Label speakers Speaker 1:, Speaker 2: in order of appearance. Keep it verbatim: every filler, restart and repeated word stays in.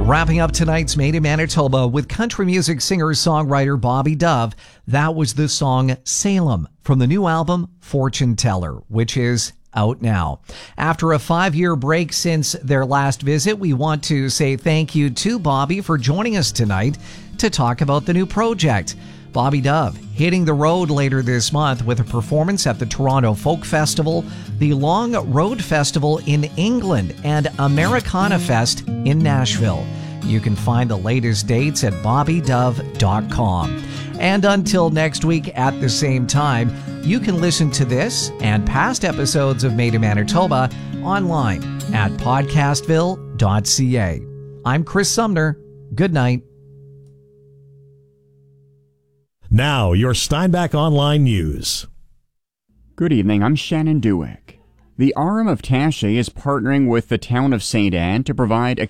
Speaker 1: Wrapping up tonight's Made in Manitoba with country music singer-songwriter Bobby Dove, that was the song Salem from the new album Fortune Teller, which is out now. After a five-year break since their last visit, we want to say thank you to Bobby for joining us tonight to talk about the new project. Bobby Dove hitting the road later this month with a performance at the Toronto Folk Festival, the Long Road Festival in England, and Americana Fest in Nashville. You can find the latest dates at bobby dove dot com. And until next week at the same time, you can listen to this and past episodes of Made in Manitoba online at podcastville dot c a. I'm Chris Sumner. Good night.
Speaker 2: Now, your Steinbach Online News.
Speaker 3: Good evening, I'm Shannon Dueck. The R M of Taché is partnering with the town of Saint Anne to provide a